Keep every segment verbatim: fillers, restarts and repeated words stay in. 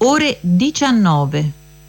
ore diciannove.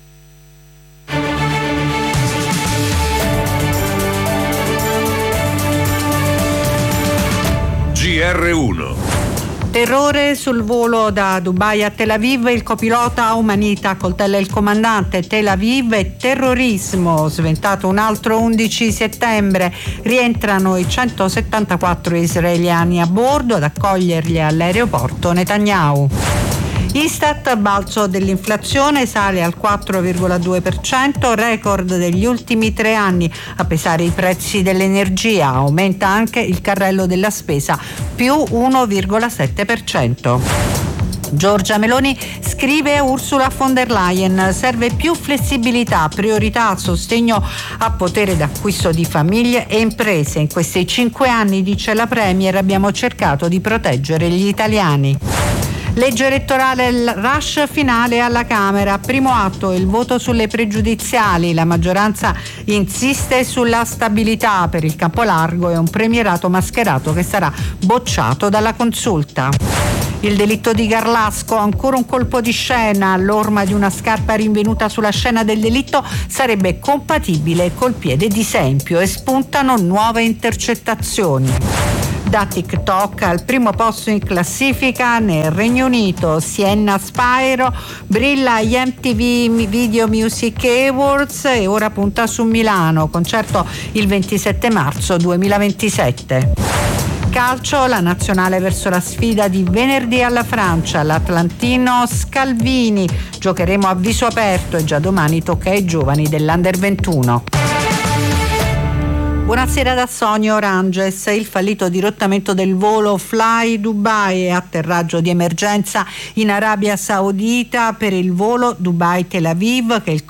G R uno. Terrore sul volo da Dubai a Tel Aviv, il copilota Umanita accoltella il comandante. Tel Aviv e terrorismo, sventato un altro undici settembre. Rientrano i centosettantaquattro israeliani a bordo, ad accoglierli all'aeroporto Netanyahu. Istat, balzo dell'inflazione, sale al quattro virgola due per cento, record degli ultimi tre anni. A pesare i prezzi dell'energia, aumenta anche il carrello della spesa, più uno virgola sette per cento. Giorgia Meloni scrive a Ursula von der Leyen: serve più flessibilità, priorità al sostegno a potere d'acquisto di famiglie e imprese. In questi cinque anni, dice la Premier, abbiamo cercato di proteggere gli italiani. Legge elettorale, il rush finale alla Camera. Primo atto, il voto sulle pregiudiziali. La maggioranza insiste sulla stabilità per il campo largo e un premierato mascherato che sarà bocciato dalla Consulta. Il delitto di Garlasco, ancora un colpo di scena. L'orma di una scarpa rinvenuta sulla scena del delitto sarebbe compatibile col piede di Sempio e spuntano nuove intercettazioni. Da TikTok al primo posto in classifica nel Regno Unito, Sienna Spyro brilla agli M T V Video Music Awards e ora punta su Milano, concerto il ventisette marzo duemilaventisette. Calcio, la nazionale verso la sfida di venerdì alla Francia, l'Atlantino Scalvini. Giocheremo a viso aperto e già domani tocca ai giovani dell'Under ventuno. Buonasera da Sonia Oranges. Il fallito dirottamento del volo Fly Dubai e atterraggio di emergenza in Arabia Saudita per il volo Dubai-Tel Aviv che il